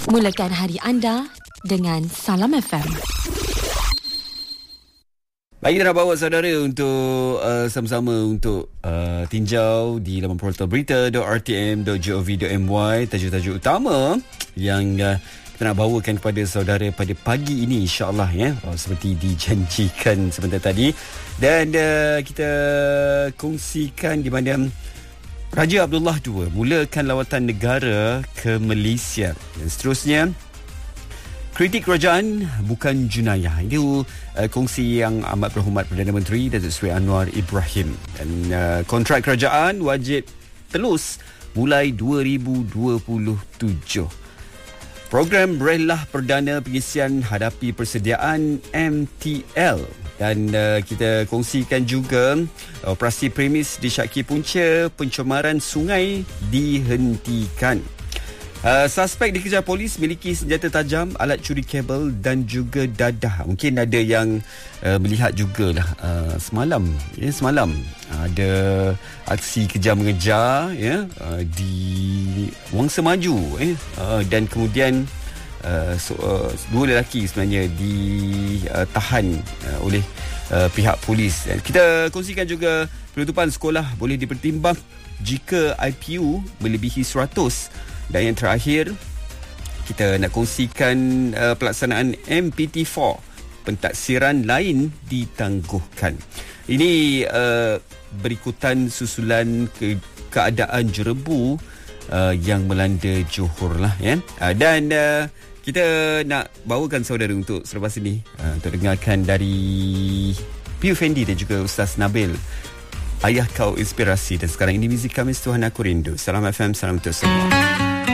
Mulakan hari anda dengan Salam FM. Baik, kita nak bawa saudara untuk sama-sama untuk tinjau di laman portal berita.rtm.gov.my tajuk-tajuk utama yang kita nak bawakan kepada saudara pada pagi ini, insyaAllah ya, seperti dijanjikan sebentar tadi. Dan kita kongsikan di mana Raja Abdullah II mulakan lawatan negara ke Malaysia. Dan seterusnya, kritik kerajaan bukan jenayah. Itu kongsi yang amat berhormat Perdana Menteri Datuk Seri Anwar Ibrahim. Dan kontrak kerajaan wajib telus mulai 2027. Program Berelah Perdana Pengisian hadapi persediaan MTL. Dan kita kongsikan juga operasi premis di Syaki Punca, pencemaran sungai dihentikan. Suspek dikejar polis miliki senjata tajam, alat curi kabel dan juga dadah. Mungkin ada yang melihat jugalah semalam ada aksi kejar mengejar ya, di Wangsa Maju dan kemudian dua lelaki sebenarnya ditahan oleh pihak polis. Dan kita kongsikan juga penutupan sekolah boleh dipertimbang jika IPU melebihi 100. Dan yang terakhir, kita nak kongsikan pelaksanaan MPT4, pentaksiran lain ditangguhkan. Ini berikutan susulan keadaan jerebu yang melanda Johor lah ya. Dan kita nak bawakan saudara untuk selepas ini untuk dengarkan dari Piu Fendi dan juga Ustaz Nabil, Ayah Kau Inspirasi. Dan sekarang ini muzik Khamis Tuhan Aku Rindu. Salam FM, salam untuk semua.